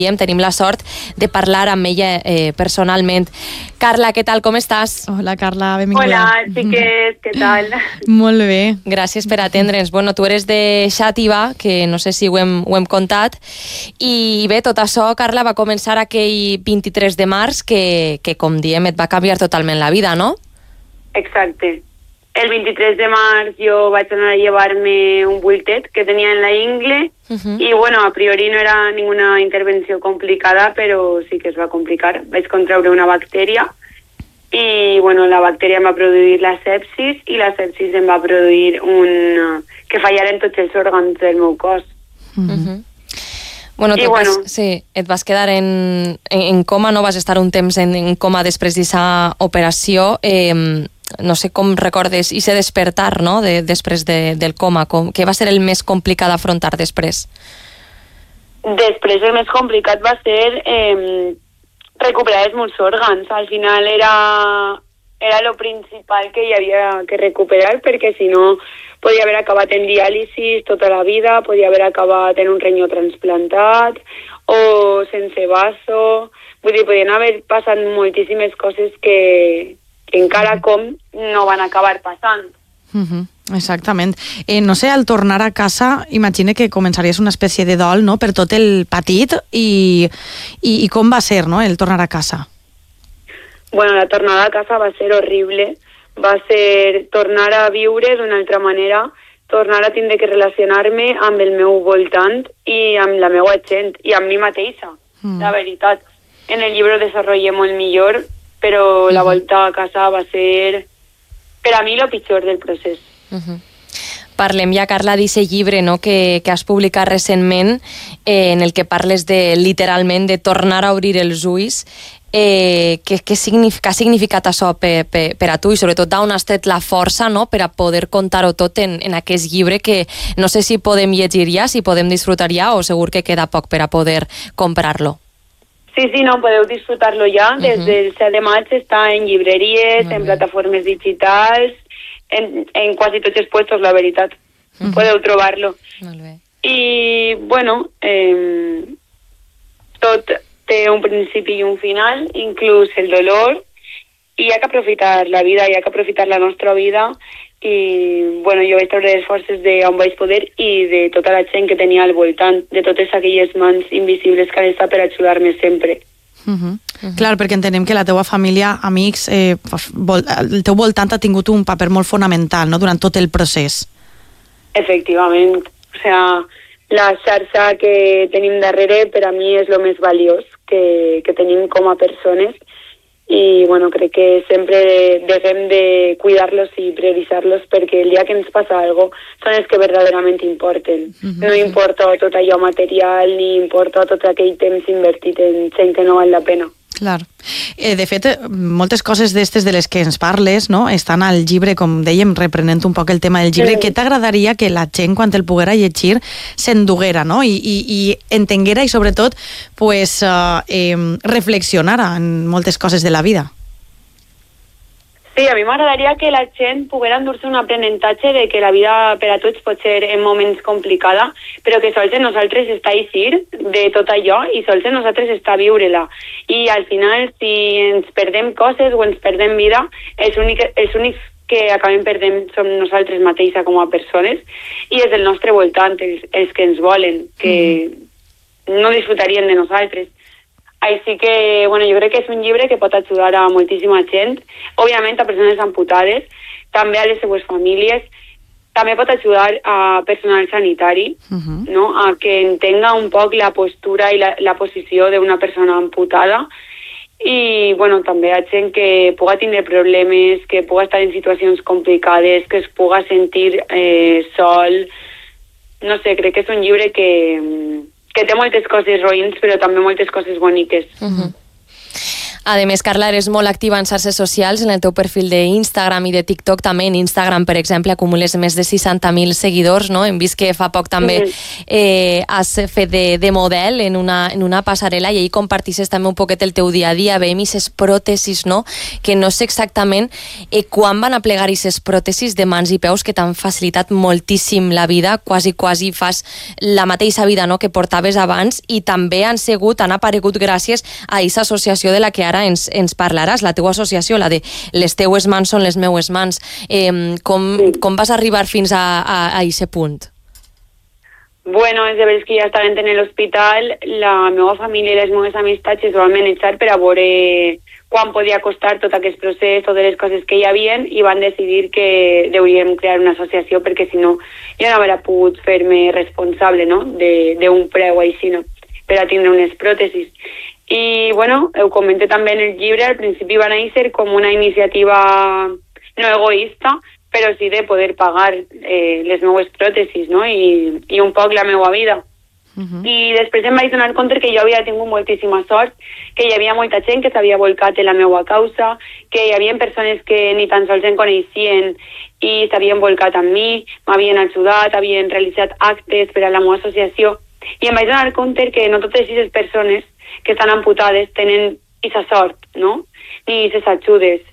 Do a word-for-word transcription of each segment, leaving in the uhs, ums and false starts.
Tenim la sort de parlar amb ella eh, personalment. Carla, què tal, com estàs? Hola, Carla, benvinguda. Hola, xiquets, què tal? Molt bé. Gràcies per atendre'ns. Bueno, tu eres de Xàtiva, que no sé si ho hem, ho hem contat, i bé, tot això, Carla, va començar aquell vint-i-tres de març que, que, com diem, et va canviar totalment la vida, no? Exacte. El vint-i-tres de març jo vaig anar a llevar-me un bultet que tenia en la ingle uh-huh. i, bueno, a priori no era ninguna intervenció complicada, però sí que es va complicar. Vaig contraure una bactèria i, bueno, la bactèria em va produir la sepsis i la sepsis em va produir un... que fallaren tots els òrgans del meu cos. Uh-huh. Bueno, tu I, vas, bueno, sí, et vas quedar en, en, en coma, no? Vas estar un temps en, en coma després d'aquesta operació. Eh, no sé com recordes i se despertar, no?, de, després de, del coma. Com, què va ser el més complicat d'afrontar després? Després el més complicat va ser eh, recuperar els meus òrgans. Al final era, era lo principal que hi havia que recuperar, perquè si no podia haver acabat en diàlisis tota la vida, podia haver acabat en un renyó transplantat o sense vaso. Vull dir, podien haver passat moltíssimes coses que, que encara com no van acabar passant. Uh-huh. Exactament. Eh, no sé, al tornar a casa, imagine que començaries una espècie de dol, no?, per tot el patit i, i, i com va ser, no?, el tornar a casa? Bueno, la tornada a casa va ser horrible. Va ser tornar a viure d'una altra manera, tornar a tindre que relacionar-me amb el meu voltant i amb la meva gent i amb mi mateixa, mm. la veritat. En el llibre ho desenvolupem molt millor, però mm. la volta a casa va ser, per a mi, el pitjor del procés. Mm-hmm. Parlem ja, Carla, d'aquest llibre, no?, que, que has publicat recentment, eh, en el que parles de, literalment, de tornar a obrir els ulls. Eh, què, què significa, ha significat això per, per, per a tu i sobretot d'on has tret la força, no?, per a poder contar-ho tot en, en aquest llibre que no sé si podem llegir ja, si podem disfrutar ja o segur que queda poc per a poder comprar-lo. Sí, sí, no, podeu disfrutar-lo ja. Des uh-huh. del set de maig està en llibreries, en plataformes digitals, en, en quasi tots els puestos, la veritat. Uh-huh. Podeu trobar-lo. Molt bé. I, bueno, eh, tot té un principi i un final, inclús el dolor, i hi ha que aprofitar la vida, hi ha que aprofitar la nostra vida, i, bueno, jo vaig treure les forces d'on vaig poder i de tota la gent que tenia al voltant, de totes aquelles mans invisibles que han estat per ajudar-me sempre. Uh-huh. Uh-huh. Clar, perquè entenem que la teua família, amics, eh, vol, el teu voltant ha tingut un paper molt fonamental, no?, durant tot el procés. Efectivament. O sea, la xarxa que tenim darrere per a mi és el més valiós que, que tenim com a persones i, bueno, crec que sempre devem de cuidar-los i prioritzar-los perquè el dia que ens passa alguna cosa són els que verdaderament importen. Uh-huh. No importa tot allò material ni importa tot aquell temps invertit en gent que no val la pena. Clar. Eh, de fet, moltes coses d'estes de les que ens parles, no?, estan al llibre, com dèiem, reprenent un poc el tema del llibre. Sí. Què t'agradaria que la gent, quan el poguera llegir, s'enduguera, no?, i, i, i entenguera i, sobretot, pues, uh, eh, reflexionara en moltes coses de la vida? Sí, a mi m'agradaria que la gent poguera endur-se un aprenentatge de que la vida per a tots pot ser en moments complicada, però que sols en nosaltres està eixir de tot allò i sols en nosaltres està viure-la. I al final, si ens perdem coses o ens perdem vida, els únics, els únics que acabem perdent som nosaltres mateixes com a persones i és el nostre voltant, els, els que ens volen, que mm. no disfrutarien de nosaltres. Així que, bueno, jo crec que és un llibre que pot ajudar a moltíssima gent, òbviament a persones amputades, també a les seues famílies, també pot ajudar a personal sanitari, uh-huh. no?, a que entenga un poc la postura i la, la posició d'una persona amputada i, bueno, també a gent que puga tindre problemes, que puga estar en situacions complicades, que es puga sentir eh, sol. No sé, crec que és un llibre que... que té moltes coses roïns, però també moltes coses boniques. Uh-huh. A més, Carla, eres molt activa en xarxes socials, en el teu perfil d'Instagram i de TikTok també. En Instagram, per exemple, acumules més de seixanta mil seguidors, no? Hem vist que fa poc també eh, has fet de, de model en una, en una passarel·la i ahir compartisses també un poquet el teu dia a dia. Veiem aquestes pròtesis, no? Que no sé exactament eh, quan van a plegar aquestes pròtesis de mans i peus que t'han facilitat moltíssim la vida, quasi, quasi fas la mateixa vida, no?, que portaves abans, i també han sigut, han aparegut gràcies a aquesta associació de la que ara ens, ens parlaràs, la teua associació, la de les teues mans són les meues mans. Eh, com, sí. com vas arribar fins a, a, a aquest punt? Bueno, és de veres que ja estaven en l'hospital, la meva família i les meves amistats es van manejar per a veure quan podia costar tot aquest procés, totes les coses que hi havia, i van decidir que hauríem crear una associació perquè si no jo no hauria pogut fer-me responsable, no?, d'un preu així, no?, per a tindre unes pròtesis. I, bueno, ho comento també en el llibre, al principi va néixer com una iniciativa no egoista, però sí de poder pagar eh, les meves pròtesis, no?, I, i un poc la meva vida. Uh-huh. I després em vaig donar compte que jo havia tingut moltíssima sort, que hi havia molta gent que s'havia volcat en la meva causa, que hi havia persones que ni tan sols em coneixien i s'havien volcat amb mi, m'havien ajudat, havien realitzat actes per a la meva associació, i em vaig donar compte que no totes aquestes persones que estan amputades tenen aquesta sort, no?, ni aquestes ajudes.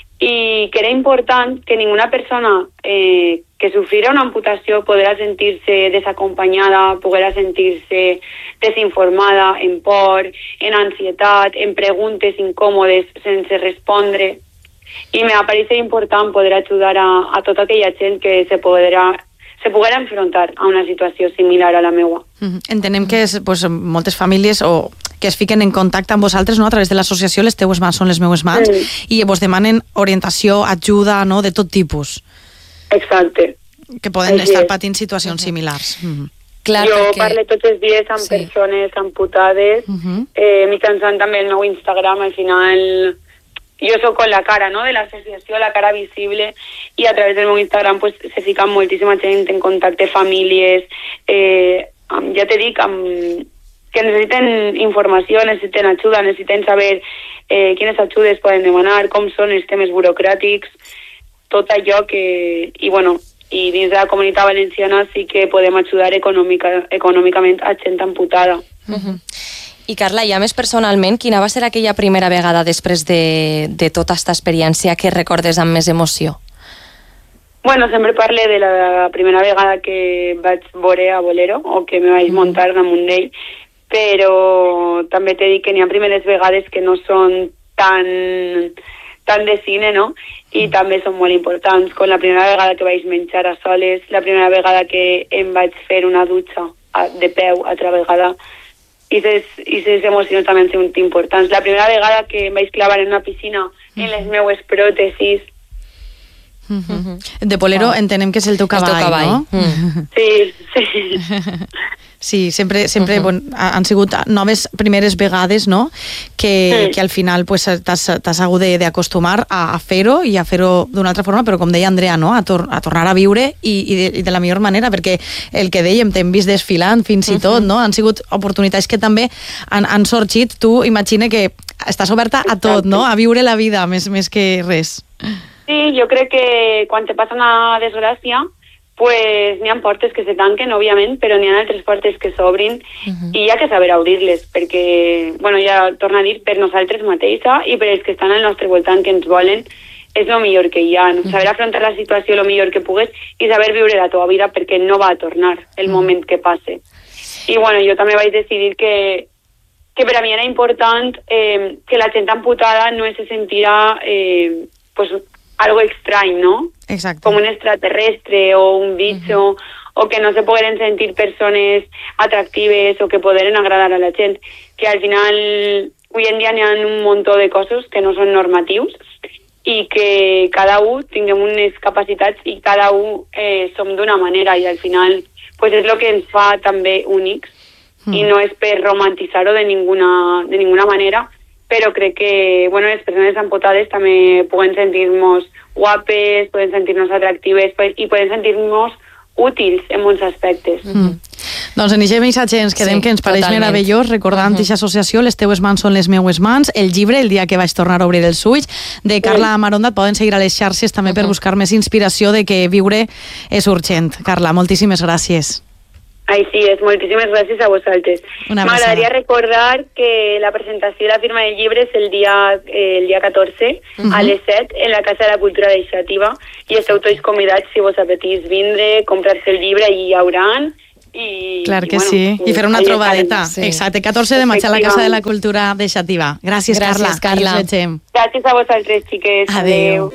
I que era important que ninguna persona eh, que sofrirà una amputació podrà sentir-se desacompanyada, podrà sentir-se desinformada, en por, en ansietat, en preguntes incòmodes sense respondre. I me parece important poder ajudar a, a tota aquella gent que se podrà se poguera enfrontar a una situació similar a la meua. Mm-hmm. Entenem que és, pues, moltes famílies o que es fiquen en contacte amb vosaltres, no?, a través de l'associació Les teues mans són les meues mans, mm. i vos demanen orientació, ajuda, no?, de tot tipus. Exacte. Que poden Així estar és. patint situacions uh-huh. similars. Mm-hmm. Clar, jo perquè... parlo tots els dies amb sí. persones amputades, uh-huh. eh, mitjançant també el meu Instagram, al final jo sóc con la cara, no?, de l'associació, la cara visible, i a través del meu Instagram pues, se fica moltíssima gent en contacte, famílies, eh, amb, ja te dic, amb, que necessiten informació, necessiten ajuda, necessiten saber eh, quines ajudes poden demanar, com són els temes burocràtics, tot allò que... I, bueno, i dins de la Comunitat Valenciana sí que podem ajudar econòmica, econòmicament a gent amputada. Uh-huh. I Carla, ja més personalment, quina va ser aquella primera vegada després de, de tota aquesta experiència que recordes amb més emoció? Bueno, sempre parle de la primera vegada que vaig veure a Bolero, o que me vaig muntar damunt d'ell, però també t'he dit que n'hi ha primeres vegades que no són tan, tan de cine, no? I mm. també són molt importants, com la primera vegada que vaig menjar a soles, la primera vegada que em vaig fer una dutxa de peu altra vegada, i aquestes emocions també han sigut importants. La primera vegada que em vaig clavar en una piscina mm. en les meues pròtesis. Mm-hmm. De Bolero oh. entenem que és el teu cavall, el teu cavall. No? Mm. Sí, sí. Sí, sempre, sempre uh-huh. bon, han sigut noves primeres vegades, no?, que, sí. que al final pues, t'has hagut d'acostumar a, a fer-ho i a fer-ho d'una altra forma, però com deia Andrea, no?, a, tor a tornar a viure i, i, de, i de la millor manera, perquè el que dèiem, t'hem vist desfilant fins i tot, uh-huh. no?, han sigut oportunitats que també han, han sorgit. Tu imagina que estàs oberta a tot, no?, a viure la vida, més, més que res. Sí, jo crec que quan te passa una desgràcia, pues n'hi ha portes que se tanquen, òbviament, però n'hi ha altres portes que s'obrin uh-huh. i hi ha que saber obrir-les, perquè, bueno, ja torno a dir, per nosaltres mateixa i per els que estan al nostre voltant que ens volen, és el millor que hi ha, no? Uh-huh. Saber afrontar la situació el millor que pugues i saber viure la teva vida perquè no va a tornar el uh-huh. moment que passe. I, bueno, jo també vaig decidir que, que per a mi era important eh, que la gent amputada no se sentirà eh, pues, algo estrany, ¿no? Exacto. Com un extraterrestre o un bicho, uh-huh. o que no se poden sentir persones atractives o que poden agradar a la gent. Que al final, avui en dia n'hi ha un munt de coses que no són normatius i que cada un tinguem unes capacitats i cada un eh, som d'una manera i al final pues és el que ens fa també únics uh-huh. i no és per romantitzar-ho de ninguna, de ninguna manera, però crec que bueno, les persones amputades també poden sentir-nos guapes, poden sentir-nos atractives i poden sentir-nos útils en molts aspectes. Mm. Doncs en aquest missatge ens quedem, sí, que ens pareix totalment meravellós, recordant aquesta uh -huh. associació, les teues mans són les meues mans, el llibre, el dia que vaig tornar a obrir els ulls, de Carla Maronda. Poden seguir a les xarxes també uh -huh. per buscar més inspiració de que viure és urgent. Carla, moltíssimes gràcies. Ai, sí, és moltíssimes gràcies a vosaltres. M'agradaria recordar que la presentació de la firma del llibre és el dia, eh, el dia catorze, uh-huh. a les set, en la Casa de la Cultura de Xàtiva, i esteu tots convidats, si vos apetís vindre, comprar-se el llibre, i hi hauran. I, Clar que i, bueno, sí, i fer una trobadeta. Sí. Exacte, catorze de maig a la Casa de la Cultura de Xàtiva. Gràcies, Gràcies Carla. Carla. Gràcies a vosaltres, xiques. Adéu. Adéu.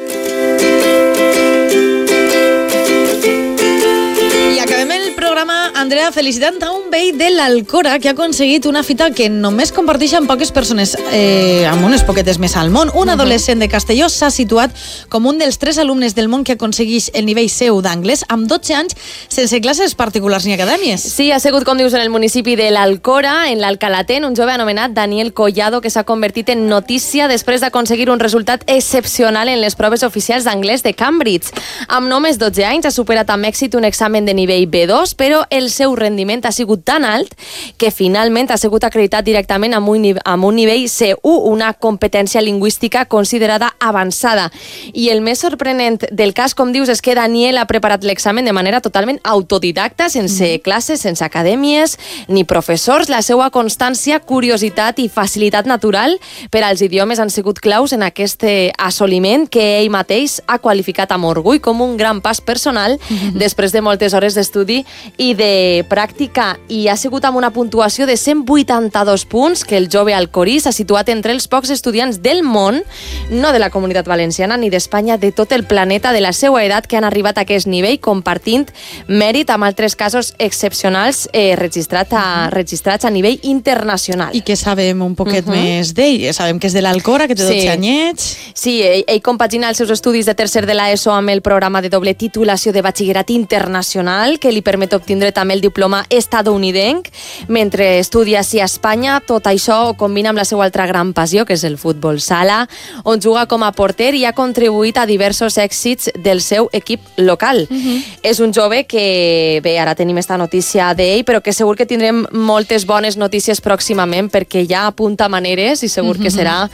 I acabem el programa, Andrea, felicitant a un veí de l'Alcora que ha aconseguit una fita que només comparteixen poques persones, eh, amb unes poquetes més al món. Un adolescent de Castelló s'ha situat com un dels tres alumnes del món que aconsegueix el nivell C u d'anglès amb dotze anys sense classes particulars ni acadèmies. Sí, ha sigut, com dius, en el municipi de l'Alcora, en l'Alcalatén, un jove anomenat Daniel Collado, que s'ha convertit en notícia després d'aconseguir un resultat excepcional en les proves oficials d'anglès de Cambridge. Amb només dotze anys ha superat amb èxit un examen de nivell B dos, però el seu rendiment ha sigut tan alt que finalment ha sigut acreditat directament amb un, amb un nivell C u, una competència lingüística considerada avançada. I el més sorprenent del cas, com dius, és que Daniel ha preparat l'examen de manera totalment autodidacta, sense classes, sense acadèmies ni professors. La seva constància, curiositat i facilitat natural per als idiomes han sigut claus en aquest assoliment que ell mateix ha qualificat amb orgull com un gran pas personal mm-hmm. després de moltes hores d'estudi i de pràctica, i ha sigut amb una puntuació de cent vuitanta-dos punts que el jove alcorí s'ha situat entre els pocs estudiants del món, no de la Comunitat Valenciana ni d'Espanya, de tot el planeta, de la seva edat, que han arribat a aquest nivell, compartint mèrit amb altres casos excepcionals eh, registrat a, registrats a nivell internacional. I que sabem un poquet uh -huh. més d'ell. Sabem que és de l'Alcora, que té dotze sí. anyets. Sí, ell, ell compagina els seus estudis de tercer de l'ESO amb el programa de doble titulació de batxillerat internacional, que li permet obtindre també el diploma estadounidenc. Mentre estudia així a Espanya, tot això ho combina amb la seva altra gran passió, que és el futbol sala, on juga com a porter i ha contribuït a diversos èxits del seu equip local. Uh -huh. És un jove que, bé, ara tenim esta notícia d'ell, però que segur que tindrem moltes bones notícies pròximament, perquè ja apunta maneres i segur uh -huh. que serà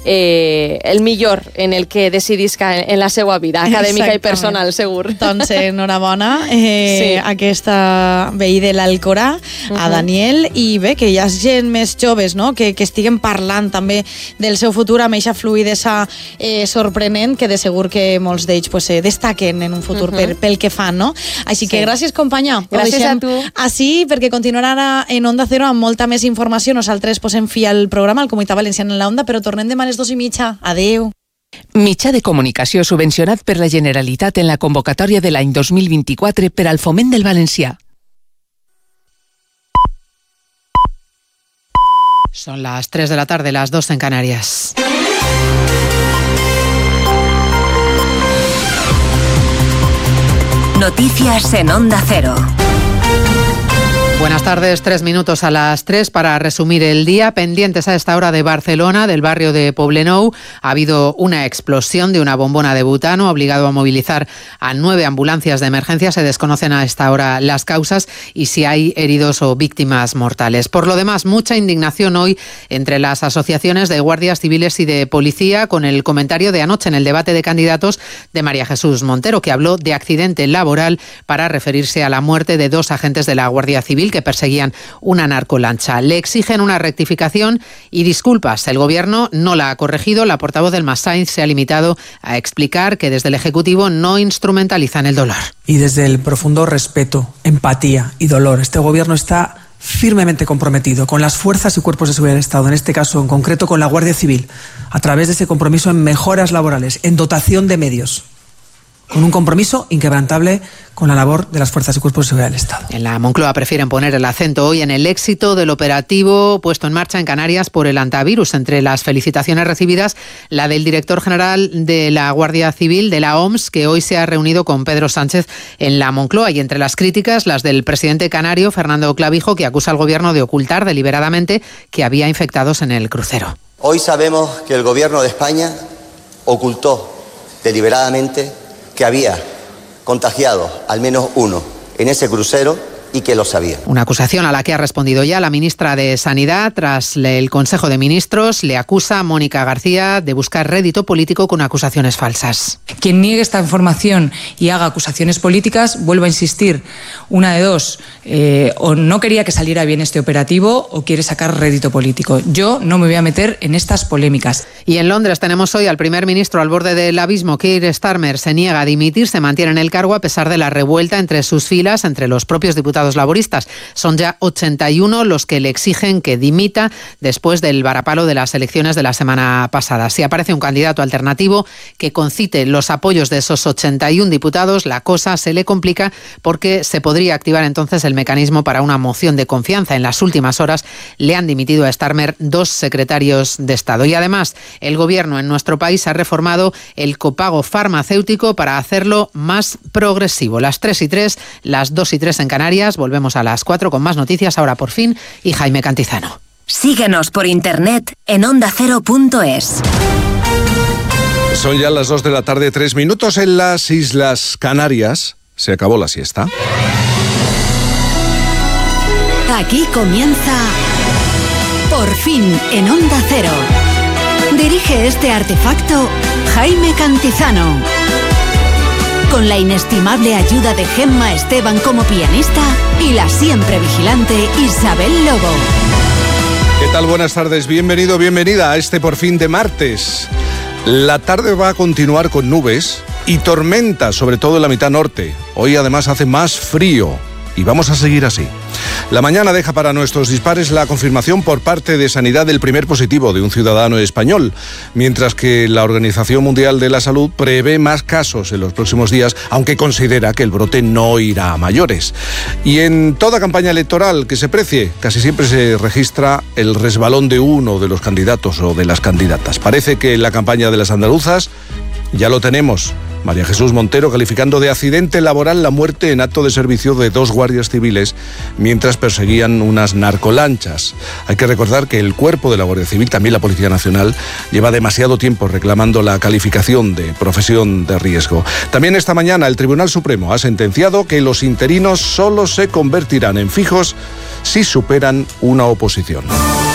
eh, el millor en el que decidisca en la seva vida acadèmica i personal, segur. Doncs enhorabona eh, sí. aquesta veí de l'Alcorà, uh -huh. a Daniel, i bé, que hi ha gent més joves, no?, que, que estiguen parlant també del seu futur amb eixa fluidesa eh, sorprenent, que de segur que molts d'ells pues, eh, destaquen en un futur uh -huh. per, pel que fan, no? Així que sí. gràcies, companya. Gràcies a tu. Així, perquè continuarà ara en Onda Cero amb molta més informació. Nosaltres posem fi al programa, al Comunitat Valenciana en la Onda, però tornem demà a les dos i mitja. Adeu. Mitjà de comunicació subvencionat per la Generalitat en la convocatòria de l'any dos mil vint-i-quatre per al foment del valencià. Son las tres de la tarde, las dos en Canarias. Noticias en Onda Cero. Buenas tardes, tres minutos a las tres para resumir el día. Pendientes a esta hora de Barcelona, del barrio de Poblenou, ha habido una explosión de una bombona de butano, ha obligado a movilizar a nueve ambulancias de emergencia. Se desconocen a esta hora las causas y si hay heridos o víctimas mortales. Por lo demás, mucha indignación hoy entre las asociaciones de guardias civiles y de policía con el comentario de anoche en el debate de candidatos de María Jesús Montero, que habló de accidente laboral para referirse a la muerte de dos agentes de la Guardia Civil que perseguían una narcolancha. Le exigen una rectificación y disculpas. El Gobierno no la ha corregido. La portavoz del Mas Sainz se ha limitado a explicar que desde el Ejecutivo no instrumentalizan el dolor. Y desde el profundo respeto, empatía y dolor, este Gobierno está firmemente comprometido con las fuerzas y cuerpos de seguridad del Estado, en este caso en concreto con la Guardia Civil, a través de ese compromiso en mejoras laborales, en dotación de medios, con un compromiso inquebrantable con la labor de las fuerzas y cuerpos de seguridad del Estado. En la Moncloa prefieren poner el acento hoy en el éxito del operativo puesto en marcha en Canarias por el antivirus. Entre las felicitaciones recibidas, la del director general de la Guardia Civil, de la O M S, que hoy se ha reunido con Pedro Sánchez en la Moncloa. Y entre las críticas, las del presidente canario, Fernando Clavijo, que acusa al Gobierno de ocultar deliberadamente que había infectados en el crucero. Hoy sabemos que el Gobierno de España ocultó deliberadamente que había contagiado al menos uno en ese crucero y que lo sabía. Una acusación a la que ha respondido ya la ministra de Sanidad. Tras el Consejo de Ministros, le acusa a Mónica García de buscar rédito político con acusaciones falsas. Quien niegue esta información y haga acusaciones políticas, vuelvo a insistir, una de dos, eh, o no quería que saliera bien este operativo o quiere sacar rédito político. Yo no me voy a meter en estas polémicas. Y en Londres tenemos hoy al primer ministro al borde del abismo. Keir Starmer se niega a dimitir, se mantiene en el cargo a pesar de la revuelta entre sus filas, entre los propios diputados laboristas. Son ya ochenta y uno los que le exigen que dimita después del varapalo de las elecciones de la semana pasada. Si aparece un candidato alternativo que concite los apoyos de esos ochenta y uno diputados, la cosa se le complica porque se podría activar entonces el mecanismo para una moción de confianza. En las últimas horas le han dimitido a Starmer dos secretarios de Estado. Y además, el Gobierno en nuestro país ha reformado el copago farmacéutico para hacerlo más progresivo. Las tres y tres, las dos y tres en Canarias. Volvemos a las cuatro con más noticias, ahora por fin, y Jaime Cantizano. Síguenos por internet en onda cero punto es. Son ya las dos de la tarde, tres minutos en las Islas Canarias. Se acabó la siesta. Aquí comienza Por fin en Onda Cero. Dirige este artefacto Jaime Cantizano. Con la inestimable ayuda de Gemma Esteban como pianista y la siempre vigilante Isabel Lobo. ¿Qué tal? Buenas tardes, bienvenido, bienvenida a este Por fin de martes. La tarde va a continuar con nubes y tormentas, sobre todo en la mitad norte. Hoy además hace más frío y vamos a seguir así. La mañana deja para nuestros dispares la confirmación por parte de Sanidad del primer positivo de un ciudadano español, mientras que la Organización Mundial de la Salud prevé más casos en los próximos días, aunque considera que el brote no irá a mayores. Y en toda campaña electoral que se precie, casi siempre se registra el resbalón de uno de los candidatos o de las candidatas. Parece que en la campaña de las andaluzas ya lo tenemos. María Jesús Montero calificando de accidente laboral la muerte en acto de servicio de dos guardias civiles mientras perseguían unas narcolanchas. Hay que recordar que el cuerpo de la Guardia Civil, también la Policía Nacional, lleva demasiado tiempo reclamando la calificación de profesión de riesgo. También esta mañana el Tribunal Supremo ha sentenciado que los interinos solo se convertirán en fijos si superan una oposición.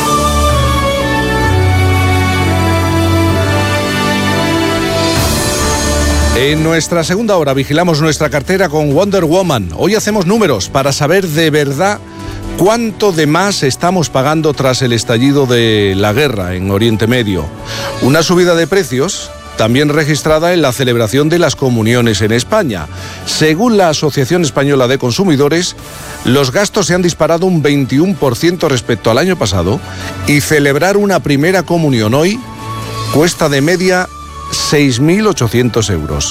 En nuestra segunda hora vigilamos nuestra cartera con Wonder Woman. Hoy hacemos números para saber de verdad cuánto de más estamos pagando tras el estallido de la guerra en Oriente Medio. Una subida de precios también registrada en la celebración de las comuniones en España. Según la Asociación Española de Consumidores, los gastos se han disparado un veintiuno por ciento respecto al año pasado y celebrar una primera comunión hoy cuesta de media seis mil ochocientos euros.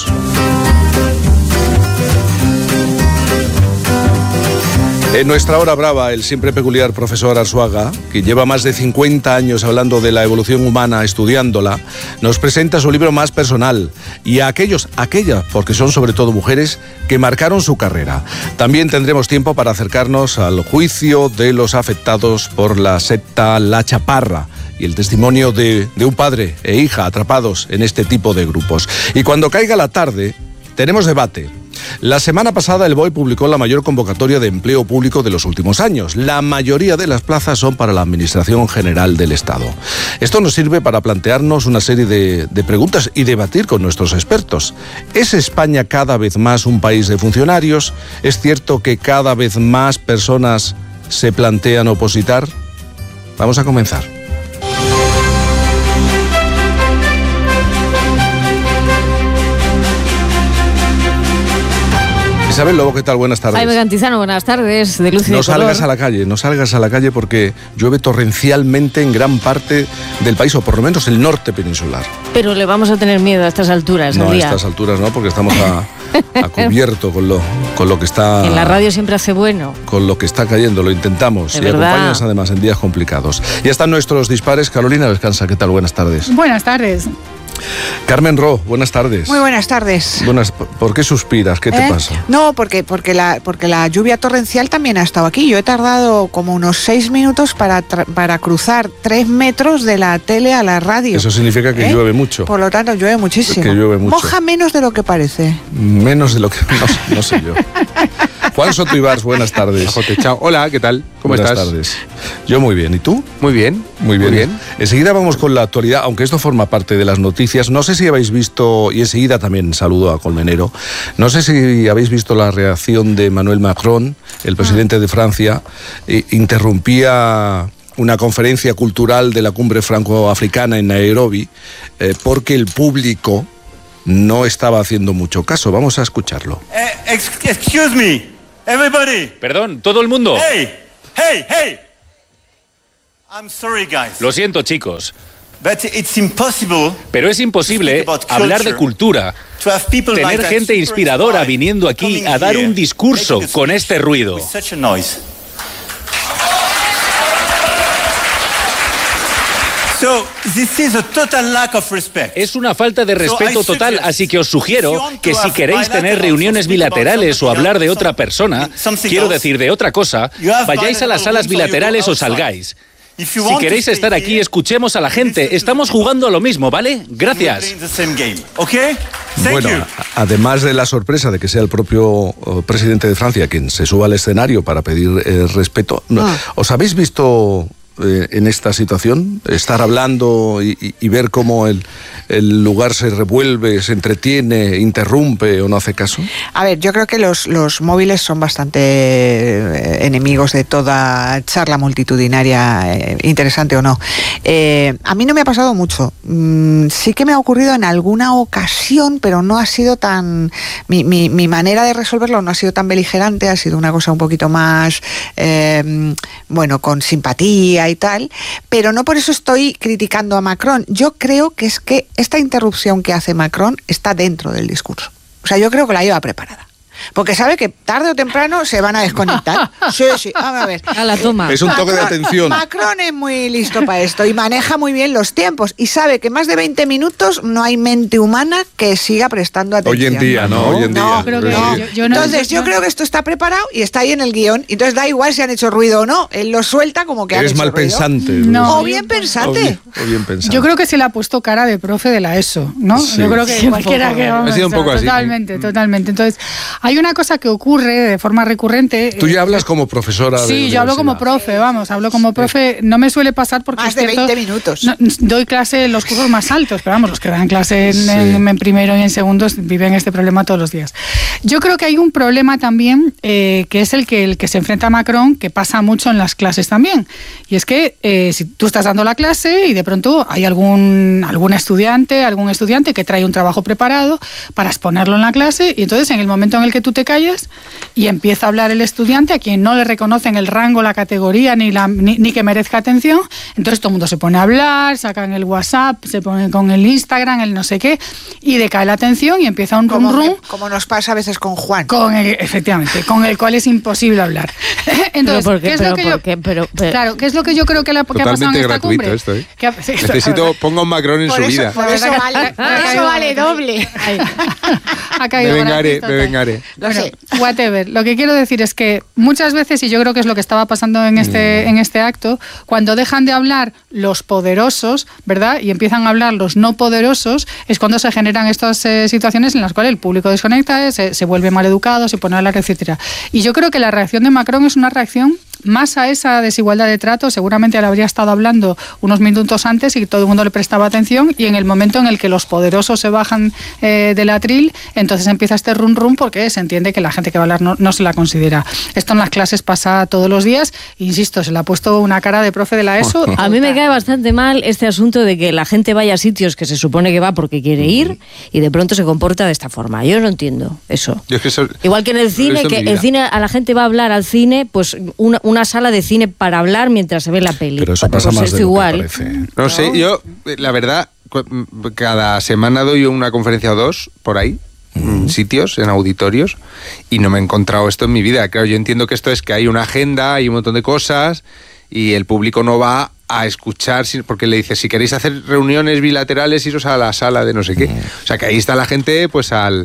En nuestra hora brava, el siempre peculiar profesor Arzuaga, que lleva más de cincuenta años hablando de la evolución humana, estudiándola, nos presenta su libro más personal y a aquellos, aquellas, porque son sobre todo mujeres, que marcaron su carrera. También tendremos tiempo para acercarnos al juicio de los afectados por la secta La Chaparra y el testimonio de, de un padre e hija atrapados en este tipo de grupos. Y cuando caiga la tarde, tenemos debate. La semana pasada el B O E publicó la mayor convocatoria de empleo público de los últimos años. La mayoría de las plazas son para la Administración General del Estado. Esto nos sirve para plantearnos una serie de, de preguntas y debatir con nuestros expertos. ¿Es España cada vez más un país de funcionarios? ¿Es cierto que cada vez más personas se plantean opositar? Vamos a comenzar. Isabel Lobo, ¿qué tal? Buenas tardes. Jaime Cantizano, buenas tardes. De luz y no de color. salgas a la calle, no salgas a la calle porque llueve torrencialmente en gran parte del país, o por lo menos el norte peninsular. Pero le vamos a tener miedo a estas alturas No, del día. a estas alturas no, porque estamos a, a cubierto con lo, con lo que está... En la radio siempre hace bueno. Con lo que está cayendo, lo intentamos. De y verdad. acompañas además en días complicados. Ya están nuestros dispares. Carolina Descansa, ¿qué tal? Buenas tardes. Buenas tardes. Carmen Ro, buenas tardes. Muy buenas tardes. Buenas, ¿por qué suspiras? ¿Qué te ¿Eh? pasa? No, porque, porque, la, porque la lluvia torrencial también ha estado aquí. Yo he tardado como unos seis minutos para, tra- para cruzar tres metros de la tele a la radio. Eso significa que ¿Eh? llueve mucho. Por lo tanto, llueve muchísimo. Que llueve mucho. Moja menos de lo que parece. Menos de lo que... No, no sé yo. Juan Soto Ibars, buenas tardes. Chao. Hola, ¿qué tal? ¿Cómo buenas estás? Buenas tardes. Yo muy bien. ¿Y tú? Muy bien. Muy bien. Muy bien. Enseguida vamos con la actualidad, aunque esto forma parte de las noticias. No sé si habéis visto, y enseguida también saludo a Colmenero, no sé si habéis visto la reacción de Emmanuel Macron, el presidente de Francia, eh, interrumpía una conferencia cultural de la cumbre franco-africana en Nairobi, eh, porque el público no estaba haciendo mucho caso. Vamos a escucharlo. Eh, excuse me, everybody. Perdón, todo el mundo. Hey, hey, hey. I'm sorry, guys. Lo siento, chicos. But it's impossible. Pero es imposible hablar de cultura, tener gente inspiradora viniendo aquí a dar un discurso con este ruido. So, this is a total lack of respect. Es una falta de respeto total, así que os sugiero que si queréis tener reuniones bilaterales o hablar de otra persona, quiero decir de otra cosa, vayáis a las salas bilaterales o salgáis. Si queréis estar aquí, escuchemos a la gente. Estamos jugando a lo mismo, ¿vale? Gracias. Bueno, además de la sorpresa de que sea el propio uh, presidente de Francia quien se suba al escenario para pedir eh, respeto, ah. ¿os habéis visto eh, en esta situación? Estar hablando y, y, y ver cómo el, el lugar se revuelve, se entretiene, interrumpe o no hace caso. A ver, yo creo que los, los móviles son bastante enemigos de toda charla multitudinaria, eh, interesante o no. Eh, a mí no me ha pasado mucho. Mm, sí que me ha ocurrido en alguna ocasión, pero no ha sido tan... Mi, mi, mi manera de resolverlo no ha sido tan beligerante, ha sido una cosa un poquito más, eh, bueno, con simpatía y tal, pero no por eso estoy criticando a Macron. Yo creo que es que esta interrupción que hace Macron está dentro del discurso. O sea, yo creo que la lleva preparada. Porque sabe que tarde o temprano se van a desconectar. Sí, sí, vamos a ver. A la toma. Es un toque de atención. Macron es muy listo para esto y maneja muy bien los tiempos y sabe que más de veinte minutos no hay mente humana que siga prestando atención. Hoy en día, ¿no? Hoy en no, día. Creo que no. Yo, yo no. Entonces, yo creo que esto está preparado y está ahí en el guión. Entonces, da igual si han hecho ruido o no. Él lo suelta como que han Eres hecho mal ruido. pensante. No. O bien pensante. O bien, o bien pensante. Yo creo que se le ha puesto cara de profe de la ESO, ¿no? Sí. Yo creo que Sí, cualquiera que... Ha sido un poco así. Totalmente, totalmente. Entonces, hay una cosa que ocurre de forma recurrente. Tú ya hablas como profesora. Sí, de yo hablo como profe, vamos, hablo como profe. No me suele pasar porque más es de cierto, veinte minutos. No, doy clase en los cursos más altos, pero vamos, los que dan clase en, Sí. en, en primero y en segundo viven este problema todos los días. Yo creo que hay un problema también eh, que es el que, el que se enfrenta a Macron, que pasa mucho en las clases también. Y es que eh, si tú estás dando la clase y de pronto hay algún, algún estudiante, algún estudiante que trae un trabajo preparado para exponerlo en la clase y entonces en el momento en el que tú te callas y empieza a hablar el estudiante a quien no le reconocen el rango, la categoría ni, la, ni, ni que merezca atención, entonces todo el mundo se pone a hablar, sacan el WhatsApp, se pone con el Instagram, el no sé qué, y decae la atención y empieza un rum Como, rum. como nos pasa a veces con Juan. Con el, efectivamente, con el cual es imposible hablar. Entonces, ¿Pero por qué? ¿qué es ¿Pero lo que por yo, qué? Pero, pero... Claro, ¿qué es lo que yo creo que, la, que ha pasado en esta cumbre? Esto, ¿eh? Que ha, sí, esto, Necesito, ponga un Macron en por su eso, vida. Por eso vale, por eso vale doble. Ha caído me vengaré, gratis, me vengaré. Bueno, whatever. Lo que quiero decir es que muchas veces, y yo creo que es lo que estaba pasando en este, mm. en este acto, cuando dejan de hablar los poderosos, ¿verdad? Y empiezan a hablar los no poderosos, es cuando se generan estas eh, situaciones en las cuales el público desconecta, se, se vuelve mal educado, se pone a hablar, etcétera. Y yo creo que la reacción de Macron es una reacción más a esa desigualdad de trato. Seguramente él habría estado hablando unos minutos antes y todo el mundo le prestaba atención, y en el momento en el que los poderosos se bajan eh, del atril, entonces empieza este rum rum porque se entiende que la gente que va a hablar no, no se la considera. Esto en las clases pasa todos los días, insisto, se le ha puesto una cara de profe de la ESO. A mí me cae bastante mal este asunto de que la gente vaya a sitios que se supone que va porque quiere ir y de pronto se comporta de esta forma. Yo no entiendo eso. Yo es que eso, Igual que en el cine, que el cine a la gente va a hablar al cine, pues una, una sala de cine para hablar mientras se ve la peli. Pero eso pues pasa más de igual. lo que parece. No, no sé, yo, la verdad, cada semana doy una conferencia o dos por ahí, mm. en sitios, en auditorios, y no me he encontrado esto en mi vida. Claro, yo entiendo que esto es que hay una agenda, hay un montón de cosas, y el público no va a escuchar, porque le dice, si queréis hacer reuniones bilaterales, iros a la sala de no sé qué. O sea, que ahí está la gente, pues al...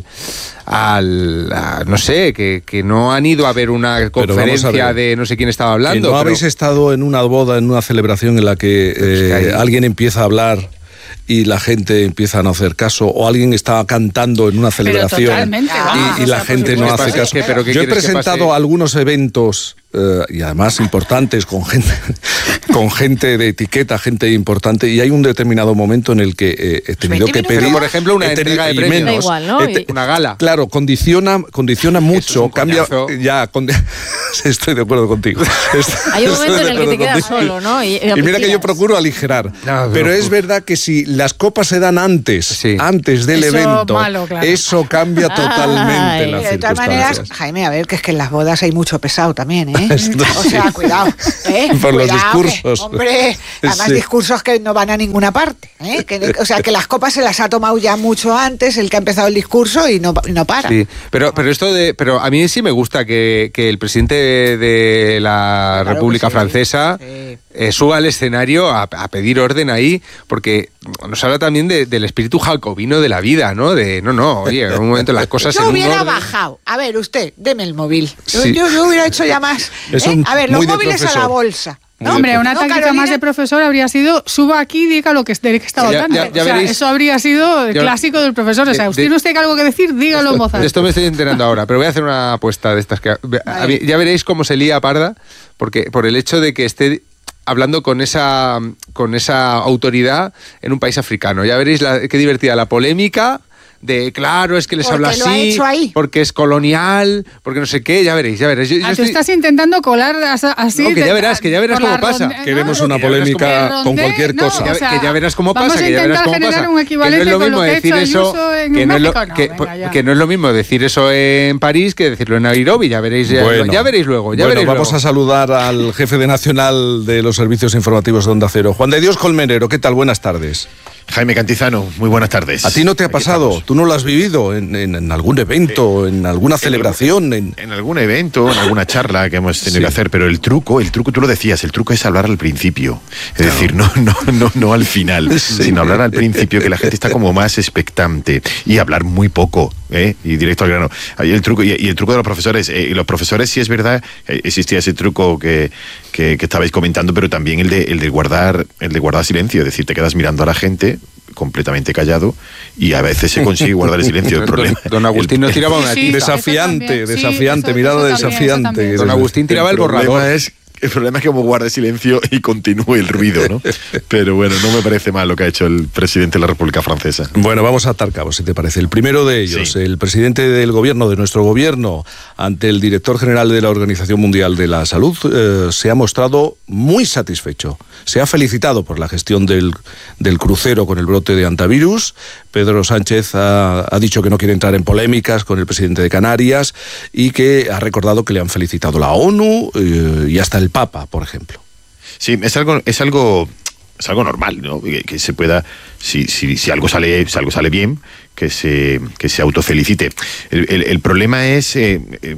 al a, no sé, que, que no han ido a ver una conferencia ver, de no sé quién estaba hablando. ¿No pero... habéis estado en una boda, en una celebración en la que, eh, que hay... alguien empieza a hablar y la gente empieza a no hacer caso, o alguien está cantando en una celebración y, ah, y la gente no hace caso. ¿Pero qué Yo he quieres que presentado pase? algunos eventos eh, y además importantes con gente con gente de etiqueta, gente importante, y hay un determinado momento en el que eh, he tenido que pedir, pero, por ejemplo, una he tenido- entrega de y premios. menos, Da igual, ¿no? he te- Y- Una gala. Claro, condiciona, condiciona mucho, cambia, coñazo. ya, con- estoy de acuerdo contigo. Hay un Estoy momento en de el que te acuerdo quedas contigo. solo, ¿no? Y, Y mira que yo procuro aligerar, No, pero pero- es verdad que si las copas se dan antes, Sí. antes del Eso evento, malo, claro. eso cambia totalmente Ay. las De todas maneras, circunstancias. Jaime, a ver, que es que en las bodas hay mucho pesado también, ¿eh? Esto O sí. sea, cuidado, ¿eh? Por los Cuidado, que, discursos. hombre, además Sí. discursos que no van a ninguna parte, ¿eh? Que- o sea, que las copas se las ha tomado ya mucho antes el que ha empezado el discurso y no, y no para. Sí, pero, pero esto de, pero a mí sí me gusta que, que el presidente de la Claro República que sí, Francesa sí. eh, suba al escenario a, a pedir orden ahí, porque nos habla también de- del espíritu jacobino de la vida, ¿no? De, no, no, oye, en un momento las cosas en Yo un hubiera orden. bajado. A ver, usted, deme el móvil. Yo, Sí. yo- yo hubiera hecho ya más. Es ¿eh? un- A ver, los muy de móviles a la profesor. bolsa. ¿no? Hombre, una ¿No, táctica Carolina? más de profesor habría sido suba aquí y diga lo que, de qué está Ya- votando. ya- ya O sea, veréis. eso habría sido el Ya- clásico del profesor. O sea, de- usted de- tiene usted algo que decir, dígalo en voz De alta. esto me estoy enterando ahora, pero voy a hacer una apuesta de estas que... a mí- ya veréis cómo se lía parda, porque por el hecho de que esté hablando con esa, con esa autoridad en un país africano. Ya veréis la, qué divertida la polémica de, claro, es que les Porque habla lo ha así, hecho ahí. porque es colonial, porque no sé qué, ya veréis, ya veréis. Yo- yo Ah, tú estoy- estás intentando colar as- así. No, que ya de- verás, que ya verás por la cómo pasa. ronde- Queremos no, una que ya verás polémica cómo- con cualquier no, cosa. o sea, que ya verás cómo vamos pasa, a que ya verás intentar cómo generar pasa. un Que no es equivalente lo con lo mismo que ha decir hecho eso, Ayuso en que no, es lo, México. No, que, venga, ya. que no es lo mismo decir eso en París que decirlo en Nairobi. Ya veréis, ya, Bueno. ya veréis luego. Ya Bueno, veréis vamos luego. a saludar al jefe de Nacional de los Servicios Informativos de Onda Cero, Juan de Dios Colmenero. ¿Qué tal? Buenas tardes. Jaime Cantizano, muy buenas tardes. ¿A ti no te ha pasado? ¿Tú no lo has vivido en, en- en algún evento, en alguna celebración? En... En algún evento, en alguna charla que hemos tenido Sí. que hacer, pero el truco, el truco, tú lo decías, el truco es hablar al principio. Es decir, no, no, no, no al final, Sí. sino hablar al principio, que la gente está como más expectante y hablar muy poco, ¿eh? Y directo al grano. Ahí el truco, y, y el truco de los profesores, eh, y los profesores sí es verdad, eh, existía ese truco que, que, que estabais comentando, pero también el de, el de guardar, el de guardar silencio, es decir, te quedas mirando a la gente completamente callado y a veces se consigue guardar el silencio. El Don- problema, Don Agustín nos tiraba una Sí, tiza. eso Desafiante, también, sí, desafiante, eso- mirada eso también, eso desafiante. también. Don Agustín tiraba el problema borrador. es El problema es que como guarde silencio y continúe el ruido, ¿no? Pero bueno, no me parece mal lo que ha hecho el presidente de la República Francesa. Bueno, vamos a atar cabos, si te parece. El primero de ellos, Sí. el presidente del gobierno, de nuestro gobierno, ante el director general de la Organización Mundial de la Salud, eh, se ha mostrado muy satisfecho. Se ha felicitado por la gestión del, del crucero con el brote de antivirus. Pedro Sánchez ha, ha dicho que no quiere entrar en polémicas con el presidente de Canarias y que ha recordado que le han felicitado la ONU eh, y hasta el Papa, por ejemplo. Sí, es algo, es algo, es algo normal, ¿no? Que, que se pueda, si, si, si algo sale, si algo sale bien, que se, que se autofelicite. El, el, el problema es eh,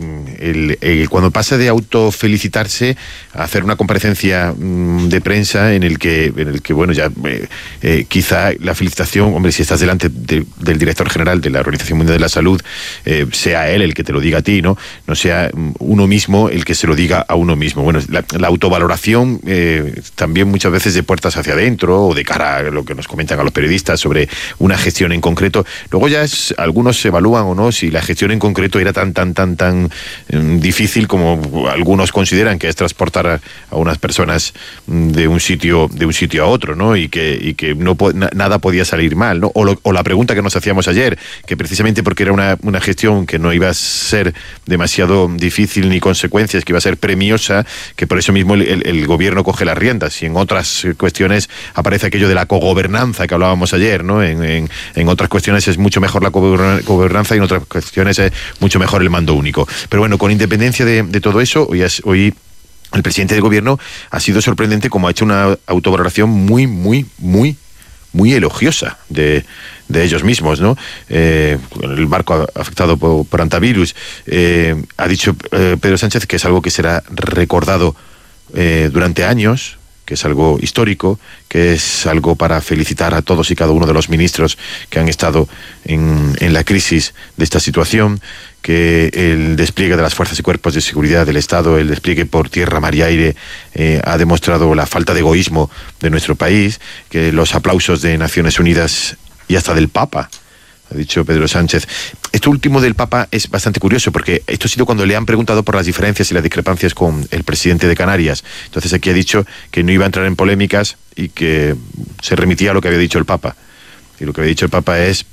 el, el, cuando pasa de autofelicitarse a hacer una comparecencia mmm, de prensa en el que, en el que bueno, ya eh, eh, quizá la felicitación, hombre, si estás delante de, del director general de la Organización Mundial de la Salud, eh, sea él el que te lo diga a ti, ¿no? No sea uno mismo el que se lo diga a uno mismo. Bueno, la, la autovaloración eh, también muchas veces de puertas hacia adentro o de cara a lo que nos comentan a los periodistas sobre una gestión en concreto. Luego ya es, algunos se evalúan o no si la gestión en concreto era tan, tan, tan, tan eh, difícil como algunos consideran que es transportar a, a unas personas de un sitio de un sitio a otro, ¿no? Y que, y que no na, nada podía salir mal, ¿no? O, lo, o la pregunta que nos hacíamos ayer, que precisamente porque era una, una gestión que no iba a ser demasiado difícil ni consecuencias, que iba a ser premiosa, que por eso mismo el, el, el gobierno coge las riendas. Y en otras cuestiones aparece aquello de la cogobernanza que hablábamos ayer, ¿no? En, en, en otras cuestiones es mucho mejor la gobernanza y en otras cuestiones es mucho mejor el mando único. Pero bueno, con independencia de, de todo eso, hoy, es, hoy el presidente del gobierno ha sido sorprendente como ha hecho una autovaloración muy, muy, muy, muy elogiosa de, de ellos mismos, ¿no? Eh, el barco afectado por, por antivirus. Eh, ha dicho eh, Pedro Sánchez que es algo que será recordado eh, durante años, que es algo histórico, que es algo para felicitar a todos y cada uno de los ministros que han estado en, en la crisis de esta situación, que el despliegue de las fuerzas y cuerpos de seguridad del Estado, el despliegue por tierra, mar y aire, eh, ha demostrado la falta de egoísmo de nuestro país, que los aplausos de Naciones Unidas y hasta del Papa, ha dicho Pedro Sánchez. Esto último del Papa es bastante curioso, porque esto ha sido cuando le han preguntado por las diferencias y las discrepancias con el presidente de Canarias. Entonces aquí ha dicho que no iba a entrar en polémicas y que se remitía a lo que había dicho el Papa. Y lo que había dicho el Papa es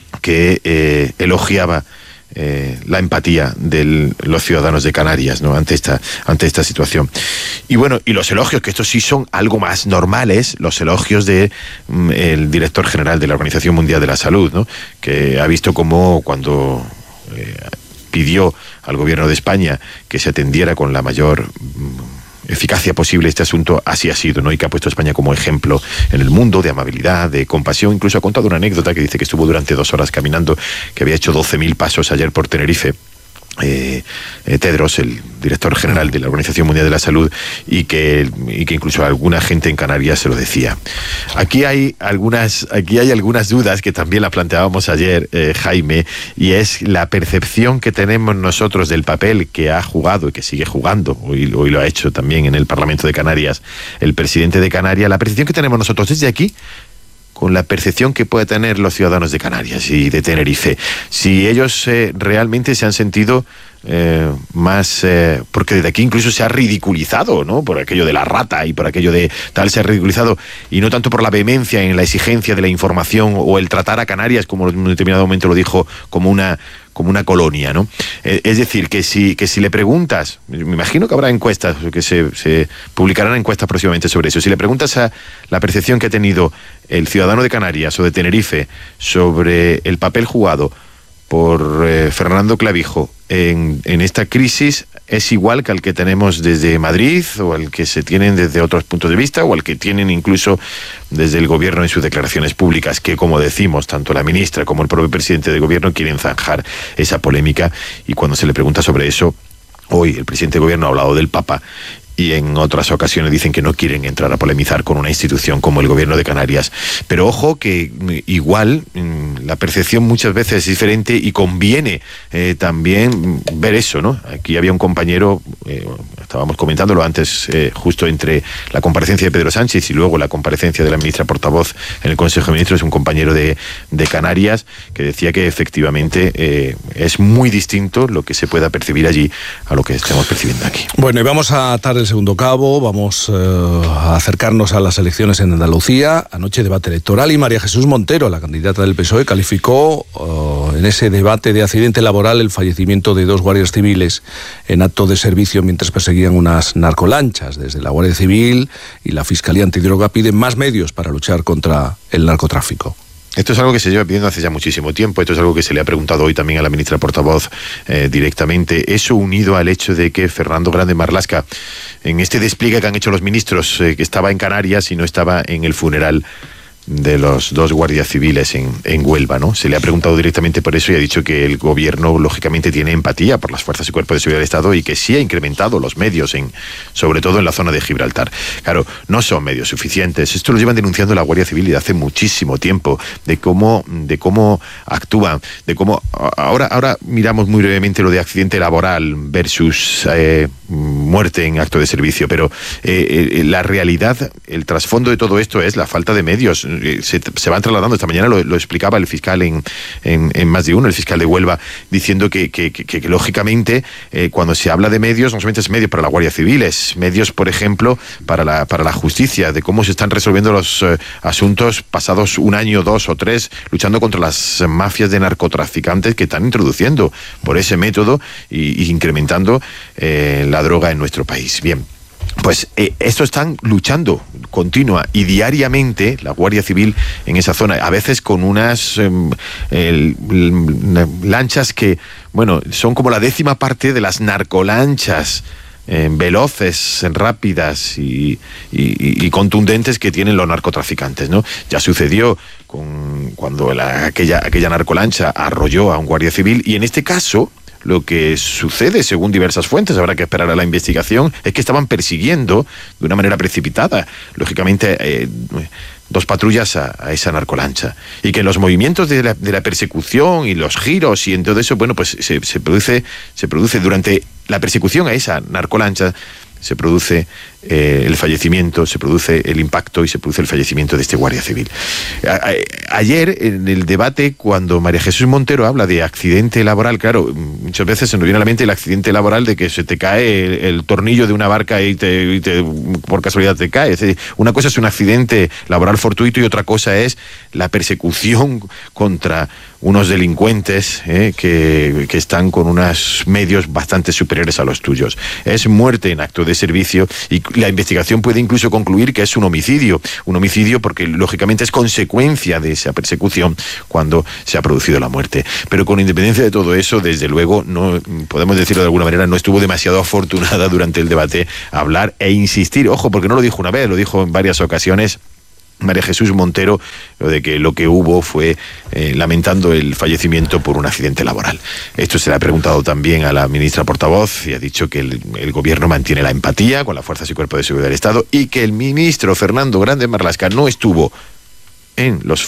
que eh, elogiaba eh, la empatía de los ciudadanos de Canarias, ¿no?, ante esta, ante esta situación. Y bueno, y los elogios, que estos sí son algo más normales, los elogios de mm, el director general de la Organización Mundial de la Salud, ¿no?, que ha visto cómo cuando eh, pidió al gobierno de España que se atendiera con la mayor mm, eficacia posible este asunto, así ha sido, ¿no?, y que ha puesto a España como ejemplo en el mundo de amabilidad, de compasión. Incluso ha contado una anécdota que dice que estuvo durante dos horas caminando, que había hecho doce mil pasos ayer por Tenerife, eh, eh, Tedros, el director general de la Organización Mundial de la Salud, y que, y que incluso alguna gente en Canarias se lo decía. Aquí hay algunas, aquí hay algunas dudas que también las planteábamos ayer, eh, Jaime, y es la percepción que tenemos nosotros del papel que ha jugado y que sigue jugando, hoy, hoy lo ha hecho también en el Parlamento de Canarias el presidente de Canarias, la percepción que tenemos nosotros desde aquí con la percepción que pueden tener los ciudadanos de Canarias y de Tenerife. Si ellos eh, realmente se han sentido eh, más... Eh, porque desde aquí incluso se ha ridiculizado, ¿no?, por aquello de la rata y por aquello de tal, se ha ridiculizado, y no tanto por la vehemencia en la exigencia de la información o el tratar a Canarias, como en un determinado momento lo dijo, como una... como una colonia, ¿no? Eh, es decir, que si, que si le preguntas, me imagino que habrá encuestas, que se, se publicarán encuestas próximamente sobre eso, si le preguntas a la percepción que ha tenido el ciudadano de Canarias o de Tenerife sobre el papel jugado por eh, Fernando Clavijo en, en esta crisis, es igual que al que tenemos desde Madrid, o al que se tienen desde otros puntos de vista, o al que tienen incluso desde el gobierno en sus declaraciones públicas, que, como decimos, tanto la ministra como el propio presidente del gobierno quieren zanjar esa polémica. Y cuando se le pregunta sobre eso, hoy el presidente del gobierno ha hablado del Papa, y en otras ocasiones dicen que no quieren entrar a polemizar con una institución como el gobierno de Canarias. Pero ojo que igual la percepción muchas veces es diferente, y conviene eh, también ver eso, ¿no? Aquí había un compañero, eh, estábamos comentándolo antes, eh, justo entre la comparecencia de Pedro Sánchez y luego la comparecencia de la ministra portavoz en el Consejo de Ministros, un compañero de, de Canarias, que decía que efectivamente eh, es muy distinto lo que se pueda percibir allí a lo que estamos percibiendo aquí. Bueno, y vamos a atar el segundo cabo, vamos eh, a acercarnos a las elecciones en Andalucía. Anoche debate electoral, y María Jesús Montero, la candidata del P S O E, calificó uh, en ese debate de accidente laboral el fallecimiento de dos guardias civiles en acto de servicio mientras perseguían unas narcolanchas. Desde la Guardia Civil y la Fiscalía Antidroga piden más medios para luchar contra el narcotráfico. Esto es algo que se lleva pidiendo hace ya muchísimo tiempo. Esto es algo que se le ha preguntado hoy también a la ministra portavoz eh, directamente. Eso unido al hecho de que Fernando Grande Marlaska, en este despliegue que han hecho los ministros, eh, que estaba en Canarias y no estaba en el funeral de los dos guardias civiles en, en Huelva, ¿no? Se le ha preguntado directamente por eso, y ha dicho que el gobierno lógicamente tiene empatía por las fuerzas y cuerpos de seguridad del Estado, y que sí ha incrementado los medios, en, sobre todo en la zona de Gibraltar. Claro, no son medios suficientes. Esto lo llevan denunciando la Guardia Civil desde hace muchísimo tiempo, de cómo, de cómo actúan, de cómo... Ahora, ahora miramos muy brevemente lo de accidente laboral versus eh, muerte en acto de servicio, pero eh, eh, la realidad, el trasfondo de todo esto es la falta de medios. Se, se van trasladando. Esta mañana lo, lo explicaba el fiscal en, en, en Más de Uno, el fiscal de Huelva, diciendo que, que, que, que lógicamente eh, cuando se habla de medios, no solamente es medios para la Guardia Civil, es medios, por ejemplo, para la, para la justicia, de cómo se están resolviendo los eh, asuntos pasados un año, dos o tres, luchando contra las mafias de narcotraficantes que están introduciendo por ese método y, y incrementando eh, la droga en nuestro país. Bien. Pues eh, esto están luchando continua y diariamente la Guardia Civil en esa zona, a veces con unas eh, eh, lanchas que, bueno, son como la décima parte de las narcolanchas eh, veloces, rápidas y, y, y contundentes que tienen los narcotraficantes, ¿no? Ya sucedió con cuando la, aquella, aquella narcolancha arrolló a un guardia civil, y en este caso lo que sucede, según diversas fuentes, habrá que esperar a la investigación, es que estaban persiguiendo de una manera precipitada. Lógicamente, eh, dos patrullas a, a esa narcolancha. Y que en los movimientos de la, de la persecución y los giros y en todo eso, bueno, pues se, se produce, se produce durante la persecución a esa narcolancha, se produce eh, el fallecimiento, se produce el impacto y se produce el fallecimiento de este guardia civil. A, a, ayer, en el debate, cuando María Jesús Montero habla de accidente laboral, claro, muchas veces se nos viene a la mente el accidente laboral de que se te cae el, el tornillo de una barca y, te, y te, por casualidad te cae. Es decir, una cosa es un accidente laboral fortuito y otra cosa es la persecución contra unos delincuentes eh, que, que están con unos medios bastante superiores a los tuyos. Es muerte en acto de servicio y la investigación puede incluso concluir que es un homicidio. Un homicidio porque lógicamente es consecuencia de esa persecución cuando se ha producido la muerte. Pero con independencia de todo eso, desde luego, no podemos decirlo de alguna manera, no estuvo demasiado afortunada durante el debate a hablar e insistir. Ojo, porque no lo dijo una vez, lo dijo en varias ocasiones María Jesús Montero, lo de que lo que hubo fue eh, lamentando el fallecimiento por un accidente laboral. Esto se le ha preguntado también a la ministra portavoz y ha dicho que el, el gobierno mantiene la empatía con las fuerzas y cuerpos de seguridad del Estado y que el ministro Fernando Grande Marlaska no estuvo en los